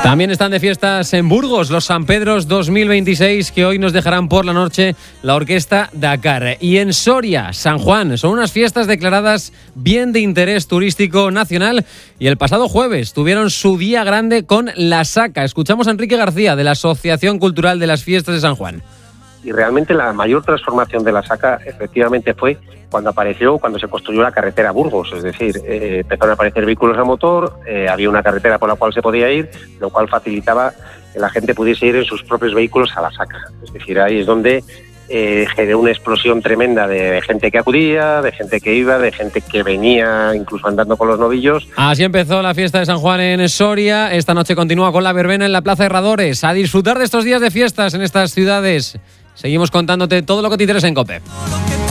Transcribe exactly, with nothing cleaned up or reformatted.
También están de fiestas en Burgos los San Pedros dos mil veintiséis, que hoy nos dejarán por la noche la Orquesta Dakar. Y en Soria, San Juan, son unas fiestas declaradas bien de interés turístico nacional, y el pasado jueves tuvieron su día grande con La Saca. Escuchamos a Enrique García, de la Asociación Cultural de las Fiestas de San Juan. Y realmente la mayor transformación de La Saca efectivamente fue cuando apareció, cuando se construyó la carretera a Burgos, es decir, eh, empezaron a aparecer vehículos a motor, eh, había una carretera por la cual se podía ir, lo cual facilitaba que la gente pudiese ir en sus propios vehículos a La Saca. Es decir, ahí es donde eh, generó una explosión tremenda de gente que acudía, de gente que iba, de gente que venía incluso andando con los novillos. Así empezó la fiesta de San Juan en Soria. Esta noche continúa con la verbena en la Plaza Herradores. A disfrutar de estos días de fiestas en estas ciudades. Seguimos contándote todo lo que te interesa en COPE.